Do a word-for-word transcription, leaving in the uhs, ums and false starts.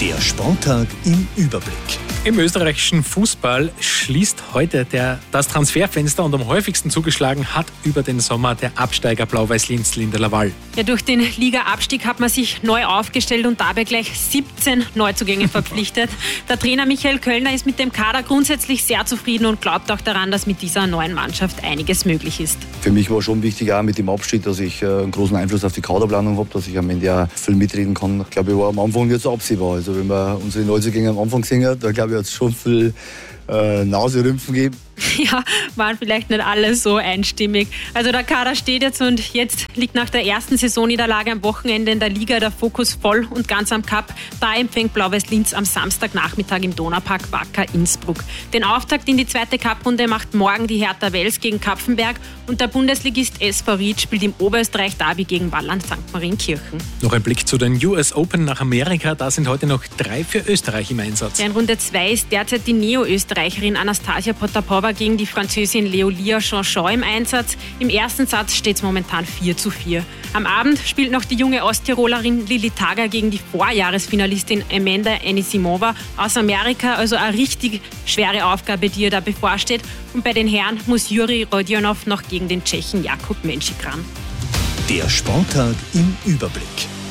Der Sporttag im Überblick. Im österreichischen Fußball schließt heute der, das Transferfenster und am häufigsten zugeschlagen hat über den Sommer der Absteiger Blau-Weiß-Linz Linda Laval. Ja, durch den Liga-Abstieg hat man sich neu aufgestellt und dabei gleich siebzehn Neuzugänge verpflichtet. Der Trainer Michael Kölner ist mit dem Kader grundsätzlich sehr zufrieden und glaubt auch daran, dass mit dieser neuen Mannschaft einiges möglich ist. Für mich war schon wichtig, auch mit dem Abstieg, dass ich einen großen Einfluss auf die Kaderplanung habe, dass ich am Ende auch viel mitreden kann. Ich glaube, ich war am Anfang nicht so absehbar. Also wenn man unsere Neuzugänge am Anfang gesehen hat, da glaube ich, hat es schon viel äh, Naserümpfen gegeben. Ja, waren vielleicht nicht alle so einstimmig. Also der Kader steht jetzt und jetzt liegt nach der ersten Saisonniederlage am Wochenende in der Liga der Fokus voll und ganz am Cup. Da empfängt Blau-Weiß-Linz am Samstagnachmittag im Donaupark Wacker Innsbruck. Den Auftakt in die zweite Cup-Runde macht morgen die Hertha Wels gegen Kapfenberg und der Bundesligist S V Ried spielt im Oberösterreich-Derby gegen Walland Sankt Marienkirchen. Noch ein Blick zu den U S Open nach Amerika. Da sind heute noch drei für Österreich im Einsatz. Ja, in Runde zwei ist derzeit die Neo-Österreicherin Anastasia Potapova gegen die Französin Leolia Jean-Jean im Einsatz. Im ersten Satz steht es momentan vier zu vier. Am Abend spielt noch die junge Osttirolerin Lili Tager gegen die Vorjahresfinalistin Amanda Anisimova aus Amerika. Also eine richtig schwere Aufgabe, die ihr da bevorsteht. Und bei den Herren muss Juri Rodionov noch gegen den Tschechen Jakub Menschik ran. Der Sporttag im Überblick.